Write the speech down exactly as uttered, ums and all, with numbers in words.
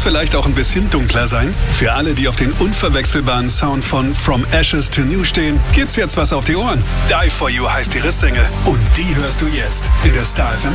vielleicht auch ein bisschen dunkler sein? Für alle, die auf den unverwechselbaren Sound von From Ashes to New stehen, gibt's jetzt was auf die Ohren. Die For You heißt ihre Single und die hörst du jetzt in der Star F M